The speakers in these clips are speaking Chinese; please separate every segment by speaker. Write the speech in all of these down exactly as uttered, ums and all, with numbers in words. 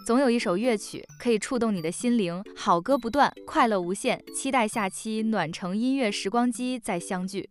Speaker 1: 总有一首乐曲可以触动你的心灵，好歌不断，快乐无限。期待下期暖城音乐时光机再相聚。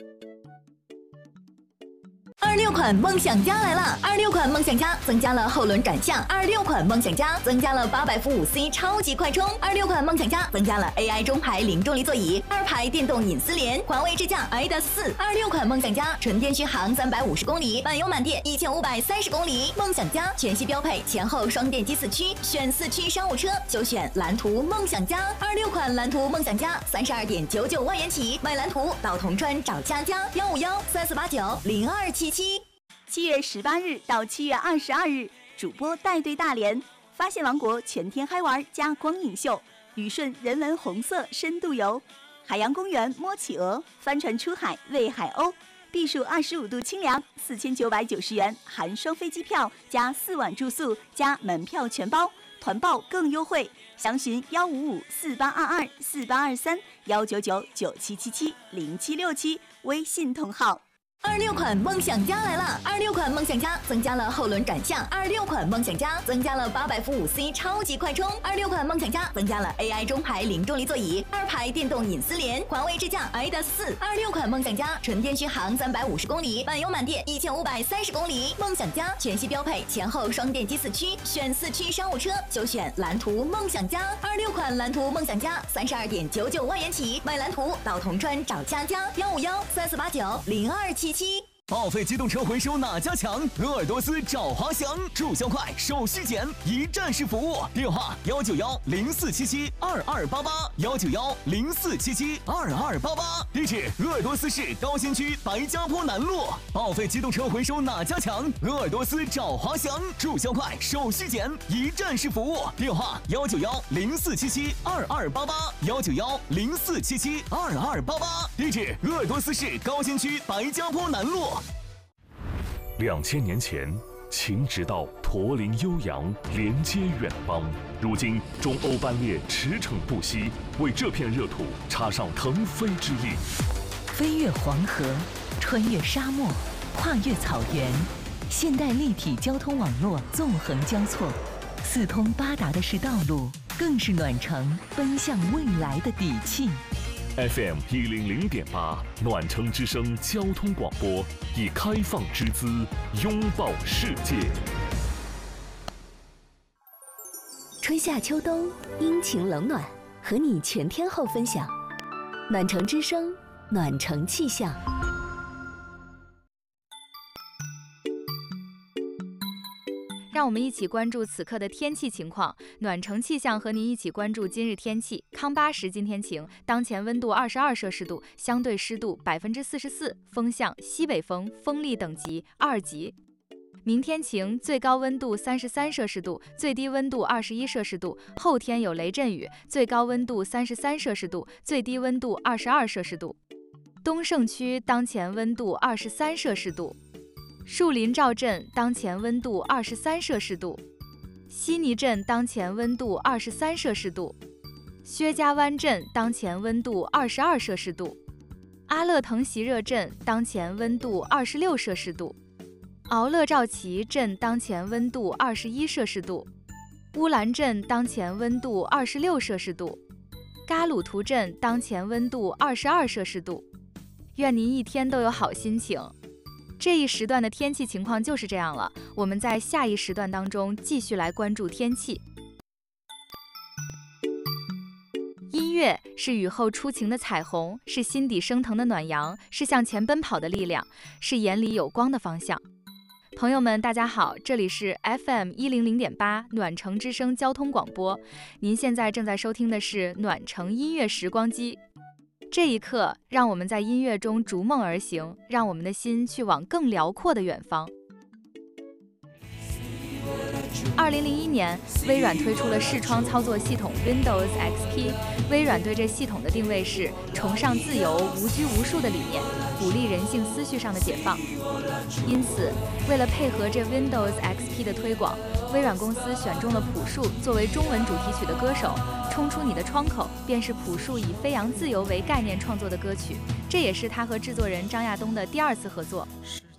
Speaker 2: 二六款梦想家来了！二六款梦想家增加了后轮转向，二六款梦想家增加了八百伏五 C 超级快充，二六款梦想家增加了 A I 中排零重力座椅，二排电动隐私联，环卫支架 I D A S 四。二六款梦想家纯电续航三百五十公里，满油满电一千五百三十公里。梦想家全系标配前后双电机四驱，选四驱商务车就选蓝图梦想家。二六款蓝图梦想家三十二点九九万元起，买蓝图到铜川找佳佳，幺五幺三四八九零二七七。
Speaker 3: 七月十八日到七月二十二日，主播带队大连，发现王国全天嗨玩加光影秀，旅顺人文红色深度游，海洋公园摸企鹅，帆船出海喂海鸥，避暑二十五度清凉，四千九百九十元含双飞机票加四晚住宿加门票全包，团报更优惠，详询幺五五四八二二四八二三幺九九九七七七零七六七微信同号。
Speaker 2: 二六款梦想家来了！二六款梦想家增加了后轮转向，二六款梦想家增加了八百伏五 C 超级快充，二六款梦想家增加了 A I 中排零重力座椅，二排电动隐私联，环卫支架 I D A S 四。二六款梦想家纯电续航三百五十公里，满油满电一千五百三十公里。梦想家全系标配前后双电机四驱，选四驱商务车就选蓝图梦想家。二六款蓝图梦想家三十二点九九万元起，买蓝图到铜川找佳佳，幺五幺三四八九零二七。
Speaker 4: 报废机动车回收哪家强？鄂尔多斯找华翔，注销快，手续简，一站式服务。电话幺九幺零四七七二二八八幺九幺零四七七二二八八。地址：鄂尔多斯市高新区白家坡南路。报废机动车回收哪家强？鄂尔多斯找华翔，注销快，手续简，一站式服务。电话幺九幺零四七七二二八八幺九幺零四七七二二八八。地址：鄂尔多斯市高新区白家坡南路。
Speaker 5: 两千年前，秦直道驼铃悠扬，连接远邦。如今，中欧班列驰骋不息，为这片热土插上腾飞之翼。
Speaker 6: 飞越黄河，穿越沙漠，跨越草原，现代立体交通网络纵横交错，四通八达的是道路，更是暖城奔向未来的底气。
Speaker 5: F M 一零零点八暖城之声交通广播，以开放之姿拥抱世界。
Speaker 7: 春夏秋冬，阴晴冷暖，和你全天候分享。暖城之声，暖城气象。
Speaker 1: 让我们一起关注此刻的天气情况。暖城气象和您一起关注今日天气。康巴什今天晴，当前温度二十二摄氏度，相对湿度百分之四十四，风向西北风，风力等级二级。明天晴，最高温度三十三摄氏度，最低温度二十一摄氏度。后天有雷阵雨，最高温度三十三摄氏度，最低温度二十二摄氏度。东胜区当前温度二十三摄氏度。树林赵镇当前温度二十三摄氏度，悉尼镇当前温度二十三摄氏度，薛家湾镇当前温度二十二摄氏度，阿勒腾席热镇当前温度二十六摄氏度，敖勒赵旗镇当前温度二十一摄氏度，乌兰镇当前温度二十六摄氏度，嘎鲁图镇当前温度二十二摄氏度。愿您一天都有好心情。这一时段的天气情况就是这样了，我们在下一时段当中继续来关注天气。音乐是雨后初晴的彩虹，是心底升腾的暖阳，是向前奔跑的力量，是眼里有光的方向。朋友们大家好，这里是 F M 一零零点八暖城之声交通广播，您现在正在收听的是暖城音乐时光机。这一刻，让我们在音乐中逐梦而行，让我们的心去往更辽阔的远方。二零零一年，微软推出了视窗操作系统 Windows X P。微软对这系统的定位是崇尚自由、无拘无束的理念，鼓励人性思绪上的解放。因此，为了配合这 Windows X P 的推广，微软公司选中了朴树作为中文主题曲的歌手。冲出你的窗口便是朴树以飞扬自由为概念创作的歌曲，这也是他和制作人张亚东的第二次合作。